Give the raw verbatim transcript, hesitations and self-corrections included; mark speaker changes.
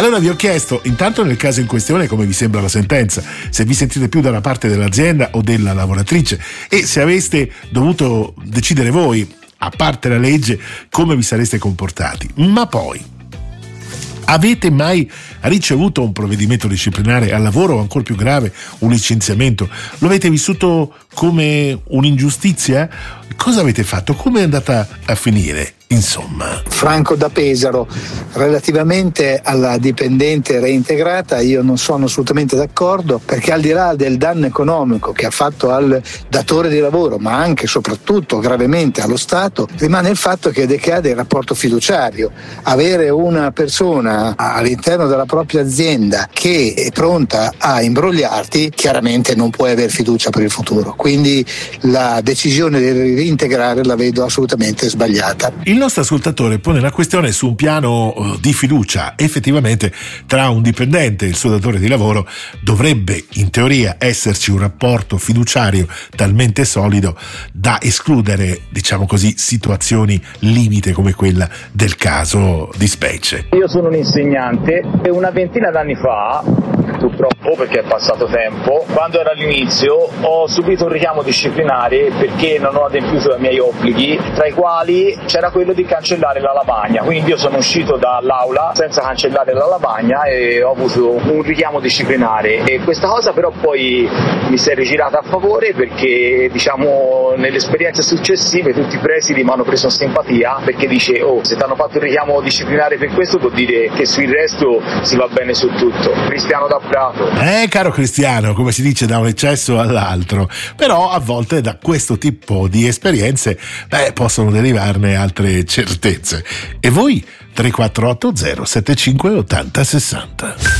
Speaker 1: Allora vi ho chiesto, intanto nel caso in questione, come vi sembra la sentenza, se vi sentite più dalla parte dell'azienda o della lavoratrice e se aveste dovuto decidere voi, a parte la legge, come vi sareste comportati. Ma poi, avete mai ricevuto un provvedimento disciplinare al lavoro o, ancora più grave, un licenziamento? Lo avete vissuto come un'ingiustizia? Cosa avete fatto? Come è andata a finire? Insomma,
Speaker 2: Franco da Pesaro, relativamente alla dipendente reintegrata io non sono assolutamente d'accordo, perché al di là del danno economico che ha fatto al datore di lavoro, ma anche e soprattutto gravemente allo Stato, rimane il fatto che decade il rapporto fiduciario. Avere una persona all'interno della propria azienda che è pronta a imbrogliarti, chiaramente non puoi avere fiducia per il futuro, quindi la decisione di reintegrare la vedo assolutamente sbagliata.
Speaker 1: Il nostro ascoltatore pone la questione su un piano di fiducia. Effettivamente tra un dipendente e il suo datore di lavoro dovrebbe in teoria esserci un rapporto fiduciario talmente solido da escludere, diciamo così, situazioni limite come quella del caso di specie.
Speaker 3: Io sono un insegnante e una ventina d'anni fa, purtroppo perché è passato tempo, quando ero all'inizio ho subito un richiamo disciplinare perché non ho adempiuto ai miei obblighi, tra i quali c'era quello di cancellare la lavagna. Quindi io sono uscito dall'aula senza cancellare la lavagna e ho avuto un richiamo disciplinare, e questa cosa però poi mi si è rigirata a favore, perché diciamo nelle esperienze successive tutti i presidi mi hanno preso simpatia, perché dice: oh, se ti hanno fatto il richiamo disciplinare per questo vuol dire che sul resto si va bene su tutto. Cristiano da Prato.
Speaker 1: Eh caro Cristiano, come si dice, da un eccesso all'altro, però a volte da questo tipo di esperienze beh, possono derivarne altre certezze. E voi? tre quattro otto zero sette cinque otto zero sei zero.